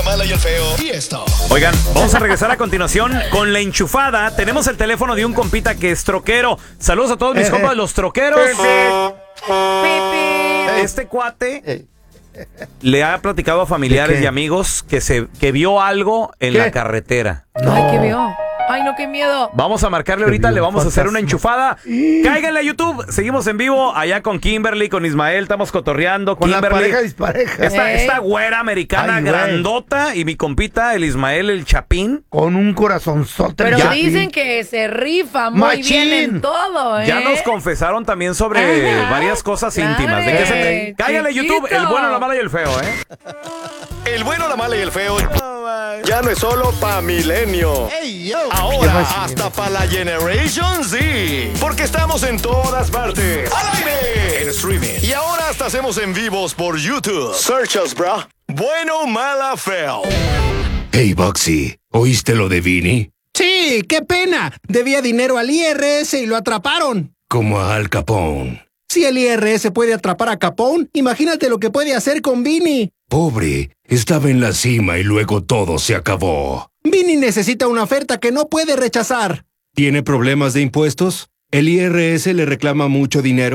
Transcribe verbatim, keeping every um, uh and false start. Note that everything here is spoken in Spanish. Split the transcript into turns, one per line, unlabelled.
mala y el feo. Y esto.
Oigan, vamos a regresar a continuación con la enchufada. Tenemos el teléfono de un compita que es troquero. Saludos a todos mis compas, los troqueros. Este cuate le ha platicado a familiares y amigos que se que vio algo en
¿Qué?
la carretera.
Ay, ¿qué vio? Ay, no, qué miedo.
Vamos a marcarle ahorita, le vamos a hacer una enchufada. Cáiganle a YouTube. Seguimos en vivo allá con Kimberly, con Ismael. Estamos cotorreando.
Con
Kimberly,
la pareja dispareja.
Esta,
Ey.
esta güera americana
Ay, güey.
grandota y mi compita, el Ismael, el Chapín.
Con un corazonzote.
Pero
ya.
dicen que se rifa muy
Machín.
bien en todo, ¿eh?
Ya nos confesaron también sobre
Ajá.
varias cosas
Claro,
íntimas. ¿De qué se
eh,
Cáiganle a YouTube,
chiquito.
el bueno, la mala y el feo, ¿eh?
El bueno, la mala y el feo. Ya no es solo pa' Milenio.
¿Qué
Ahora
más,
hasta pa' la Generation Z. Porque estamos en todas partes. ¡Al aire! En streaming. Y ahora hasta hacemos en vivos por YouTube. Search us, bro. Bueno, mala, feo.
Hey, Bugsy, ¿oíste lo de Vinny?
Sí, qué pena. Debía dinero al I R S y lo atraparon.
Como a Al Capone.
Si el I R S puede atrapar a Capone, imagínate lo que puede hacer con Vinny.
Pobre, estaba en la cima y luego todo se acabó.
Vinny necesita una oferta que no puede rechazar.
¿Tiene problemas de impuestos? ¿El I R S le reclama mucho dinero?